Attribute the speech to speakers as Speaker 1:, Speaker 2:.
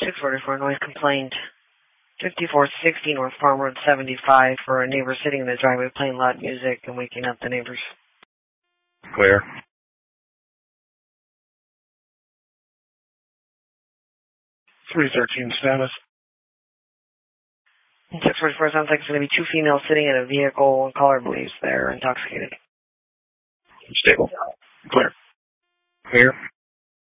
Speaker 1: 644 noise complaint. 5460 North Farm Road 75 for a neighbor sitting in the driveway playing loud music and waking up the neighbors.
Speaker 2: Clear. 313 status.
Speaker 1: 644 sounds like it's going to be two females sitting in a vehicle. One caller believes they're intoxicated.
Speaker 2: Stable. Clear. Clear.